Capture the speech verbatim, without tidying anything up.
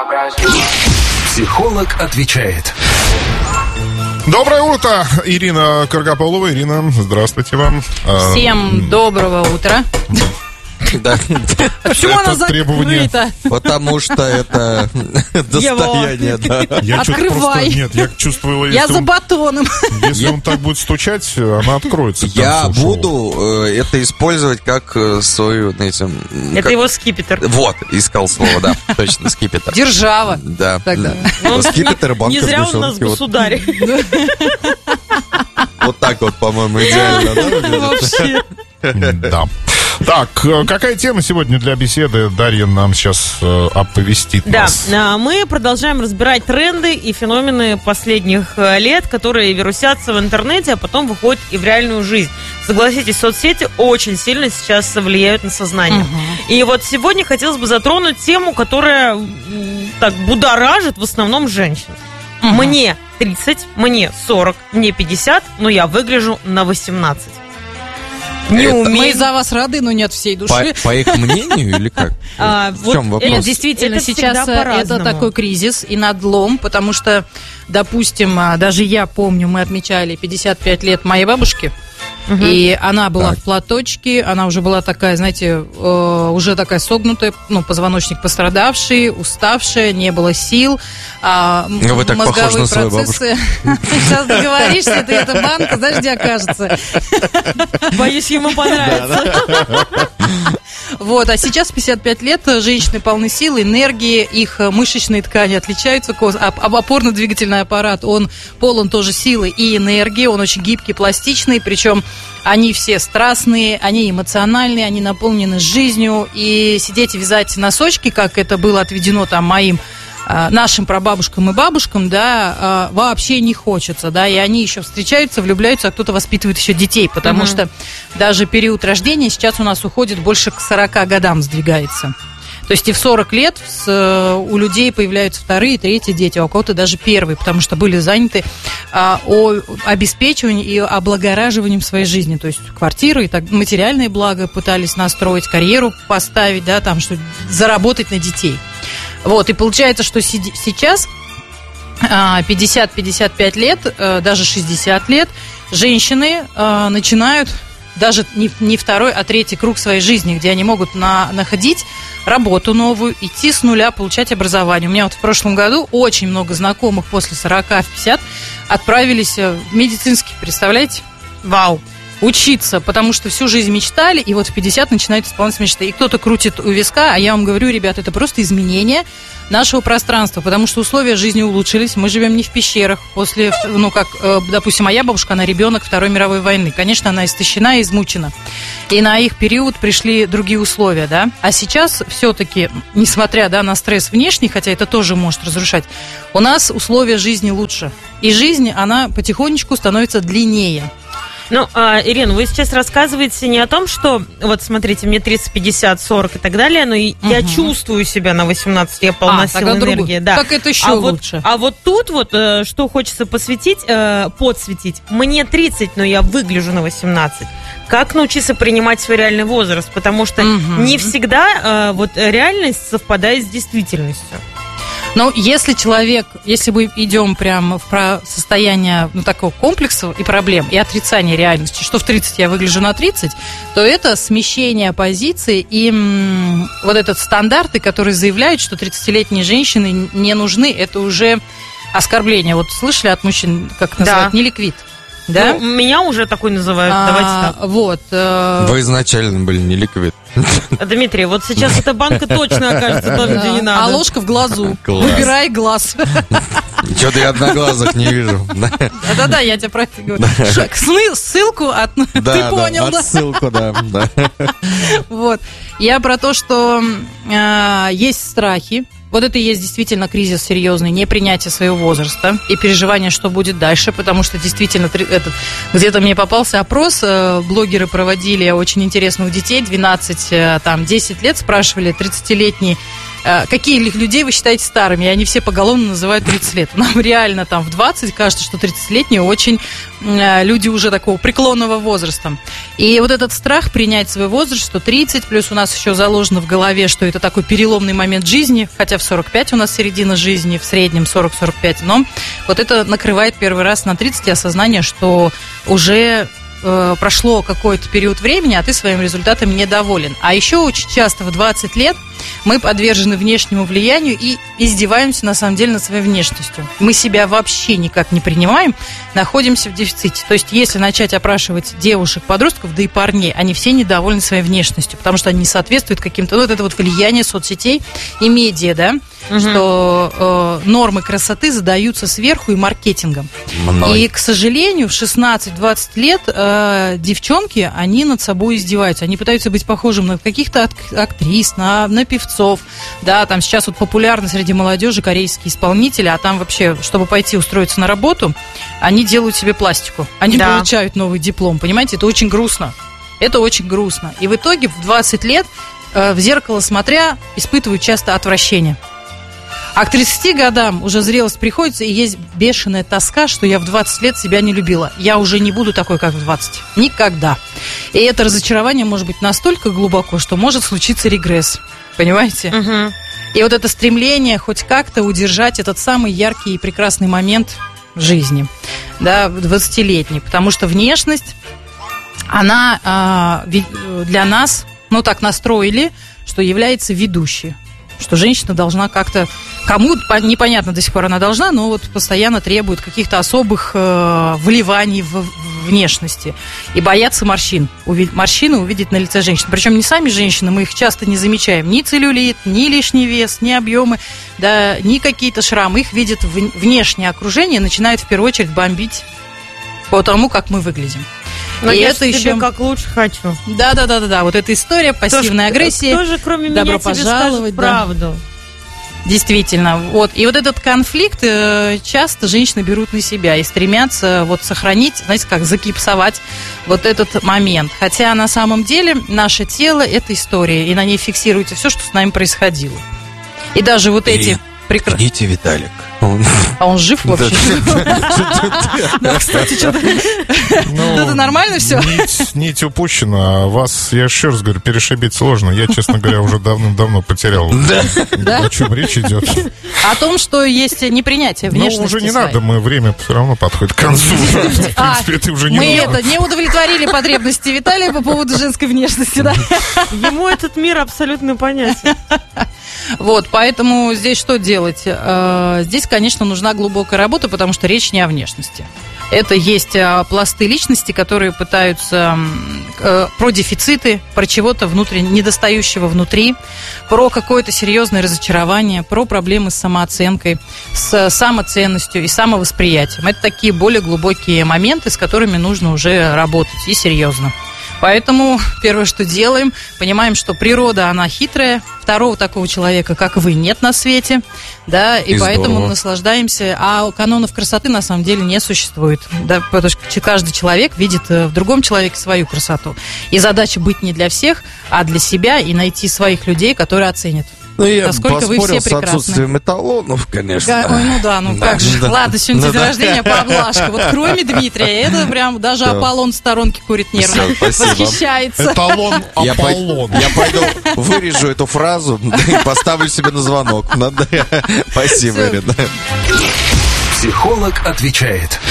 Психолог отвечает. Доброе утро, Ирина Каргополова. Ирина, здравствуйте вам. Всем доброго утра. Да. Почему она закрыта? Потому что это достояние, да. Я Открывай. Просто, нет, я чувствую, Я за он, батоном. если он так будет стучать, она откроется. Я буду э, это использовать как э, свою, знаете... Это как... его скипетр. Вот, искал слово, да, точно, скипетр. Держава. Да. Тогда. Ну, Скипетр, банка не зря он у нас сгущенки, вот. государь. Вот так вот, по-моему, идеально, да, выглядит? Вообще. Да. Так, какая тема сегодня для беседы? Дарья нам сейчас э, оповестит Да, нас. а, мы продолжаем разбирать тренды и феномены последних э, лет, которые вирусятся в интернете, а потом выходят и в реальную жизнь. Согласитесь, соцсети очень сильно сейчас влияют на сознание. Угу. И вот сегодня хотелось бы затронуть тему, которая м, так будоражит в основном женщин. Угу. Мне тридцать, мне сорок, мне пятьдесят, но я выгляжу на восемнадцать. Не Это- умею. Мы за вас рады, но не от всей По, души. по их мнению или как? А, В вот чем вопрос? Нет, действительно, Это сейчас всегда э, это по-разному. такой кризис и надлом, потому что, допустим, а, даже я помню, мы отмечали пятьдесят пять лет моей бабушки, Мгм. и она была Так. в платочке, она уже была такая, знаете, э, уже такая согнутая, ну, позвоночник пострадавший, уставшая, не было сил. а, м- Ну, вы так похожи мозговые на свою процессы. Сейчас договоришься, это эта банка, знаешь, где окажется. Боюсь, ему понравится. Вот, а сейчас в пятьдесят пять лет женщины полны сил, энергии, их мышечные ткани отличаются, коз- а- а опорно-двигательный аппарат, он полон тоже силы и энергии, он очень гибкий, пластичный, причем они все страстные, они эмоциональные, они наполнены жизнью, и сидеть и вязать носочки, как это было отведено там моим а, нашим прабабушкам и бабушкам, да, а, вообще не хочется, да, и они еще встречаются, влюбляются, а кто-то воспитывает еще детей, потому Мгм. что даже период рождения сейчас у нас уходит больше к сорока годам сдвигается. То есть и в сорок лет с, э, у людей появляются вторые, третьи дети, а у кого-то даже первые, потому что были заняты а, о обеспечивании и облагораживанием своей жизни. То есть квартиры и так, материальные блага пытались настроить, карьеру поставить, да, там, что заработать на детей. Вот, и получается, что сиди- сейчас а, пятьдесят-пятьдесят пять лет, э, даже шестьдесят лет, женщины э, начинают даже не, не второй, а третий круг своей жизни, где они могут на, находить работу новую, идти с нуля, получать образование. У меня вот в прошлом году очень много знакомых после сорока в пятьдесят отправились в медицинский, представляете? Вау. Учиться, потому что всю жизнь мечтали, и вот в пятьдесят начинают исполняться мечты. И кто-то крутит у виска, а я вам говорю, ребят, это просто изменение нашего пространства, потому что условия жизни улучшились. Мы живем не в пещерах. После, ну, как, э, допустим, моя бабушка, она ребенок Второй мировой войны. Конечно, она истощена и измучена. И на их период пришли другие условия, да. А сейчас все-таки, несмотря, да, на стресс внешний, хотя это тоже может разрушать, у нас условия жизни лучше. И жизнь, она потихонечку становится длиннее. Ну, а, Ирина, вы сейчас рассказываете не о том, что, вот смотрите, мне тридцать, пятьдесят, сорок и так далее, но и я Мгм. чувствую себя на восемнадцать, я полна А, сил тогда и другую. энергии. Да. Так это еще а лучше. Вот, а вот тут вот, э, что хочется посвятить, э, подсветить. Мне тридцать, но я выгляжу на восемнадцать. Как научиться принимать свой реальный возраст? Потому что Мгм. не всегда э, вот реальность совпадает с действительностью. Но если человек, если мы идем прямо в про- состояние ну, такого комплекса и проблем, и отрицания реальности, что в тридцать я выгляжу на тридцать, то это смещение позиции и м, вот этот стандарты, которые заявляют, что тридцатилетние женщины не нужны, это уже оскорбление. Вот слышали от мужчин, как называют, Да. неликвид? Да? Ну, меня уже такой называют, А, давайте так. Вот. э, Вы изначально были не ликвид. Дмитрий, вот сейчас эта банка точно окажется там, где не надо. А ложка в глазу. Класс. Выбирай глаз. Что-то я одноглазых не вижу. Да-да-да, я тебе про это говорю. Ш- сны- Ссылку от... Ты Да, понял, да? отсылку, да. да. Вот. Я про то, что э, есть страхи. Вот это и есть действительно кризис серьезный, непринятие своего возраста и переживание, что будет дальше, потому что действительно три- этот, где-то мне попался опрос, э, блогеры проводили очень интересных детей, двенадцать, э, там, десять лет, спрашивали, тридцатилетний какие людей вы считаете старыми? И они все поголовно называют тридцать лет. Нам реально там в двадцать кажется, что тридцатилетние очень люди уже такого преклонного возраста. И вот этот страх принять свой возраст, что тридцать, плюс у нас еще заложено в голове, что это такой переломный момент жизни, хотя в сорок пять у нас середина жизни, в среднем сорок сорок пять, но вот это накрывает первый раз на тридцать, и осознание, что уже э, прошло какой-то период времени, а ты своим результатом недоволен. А еще очень часто в двадцать лет мы подвержены внешнему влиянию и издеваемся, на самом деле, над своей внешностью. Мы себя вообще никак не принимаем, находимся в дефиците. То есть, если начать опрашивать девушек, подростков, да и парней, они все недовольны своей внешностью, потому что они не соответствуют каким-то... Ну, вот это вот влияние соцсетей и медиа, да, угу. что э, нормы красоты задаются сверху и маркетингом. Мной. И, к сожалению, в шестнадцать-двадцать лет э, девчонки, они над собой издеваются. Они пытаются быть похожими на каких-то актрис, на, на певцов. Да, там сейчас вот популярны среди молодежи корейские исполнители, а там вообще, чтобы пойти устроиться на работу, они делают себе пластику. Они да. получают новый диплом, понимаете? Это очень грустно. Это очень грустно. И в итоге в двадцать лет э, в зеркало смотря испытывают часто отвращение. А к тридцати годам уже зрелость приходится, и есть бешеная тоска, что я в двадцать лет себя не любила. Я уже не буду такой, как в двадцать. Никогда. И это разочарование может быть настолько глубоко, что может случиться регресс. Понимаете? Угу. И вот это стремление хоть как-то удержать этот самый яркий и прекрасный момент в жизни, да, двадцатилетний. Потому что внешность, она э, для нас, ну так настроили, что является ведущей. Что женщина должна как-то... Кому непонятно до сих пор она должна, но вот постоянно требует каких-то особых э, вливаний в, в внешности. И боятся морщин. Увид, морщины увидеть на лице женщины. Причем не сами женщины, мы их часто не замечаем. Ни целлюлит, ни лишний вес, ни объемы, да, ни какие-то шрамы. Их видят в, внешнее окружение, начинает в первую очередь бомбить по тому, как мы выглядим. Но и я это еще как лучше хочу. Да, да, да, да, да. Вот эта история пассивной кто агрессии. Кто же, кроме добро меня, пожаловать, тебе скажет правду? Да. Действительно. Вот. И вот этот конфликт часто женщины берут на себя и стремятся вот сохранить, знаете, как закипсовать вот этот момент. Хотя на самом деле наше тело – это история, и на ней фиксируется все, что с нами происходило. И даже вот эти... Прекра... Идите, Виталик. А он жив вообще? Да, кстати, что-то... Это нормально все? Нить упущена, а вас, я еще раз говорю, перешибить сложно. Я, честно говоря, уже давным-давно потерял. О чем речь идет. О том, что есть непринятие внешности. Ну, уже не надо, мы время все равно подходит к концу. В принципе, это уже не Мы это не удовлетворили потребности Виталия по поводу женской внешности, да? Ему этот мир абсолютно понятен. Вот, поэтому здесь что делать? Здесь, конечно, нужна глубокая работа, потому что речь не о внешности. Это есть пласты личности, которые пытаются про дефициты, про чего-то внутренне, недостающего внутри, про какое-то серьезное разочарование, про проблемы с самооценкой, с самоценностью и самовосприятием. Это такие более глубокие моменты, с которыми нужно уже работать, и серьезно. Поэтому первое, что делаем, понимаем, что природа, она хитрая, второго такого человека, как вы, нет на свете, да, и, и поэтому здорово. Наслаждаемся, а канонов красоты на самом деле не существует, да, потому что каждый человек видит в другом человеке свою красоту. И задача быть не для всех, а для себя, и найти своих людей, которые оценят. Ну, я насколько вы все прекрасны. С отсутствием эталонов, конечно. Ой, ну да, ну да, как же. Да. Ладно, сегодня ну, день да. рождения по облажке. Вот кроме Дмитрия, это прям даже да. Аполлон в сторонке курит нервно. Все, восхищается. Эталон Аполлон. Я пойду вырежу эту фразу и поставлю себе на звонок. Спасибо, Ирина. Психолог отвечает.